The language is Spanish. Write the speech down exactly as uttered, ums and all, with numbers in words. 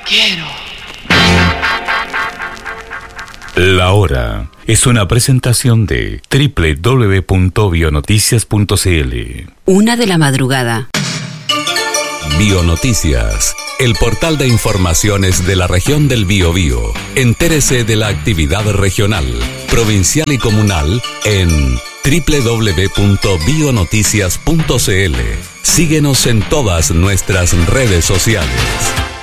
quiero. La Hora es una presentación de doble u doble u doble u punto bionoticias punto c l. Una de la madrugada. Bionoticias, el portal de informaciones de la región del Biobío. Entérese de la actividad regional, provincial y comunal en doble u doble u doble u punto bionoticias punto c l. Síguenos en todas nuestras redes sociales.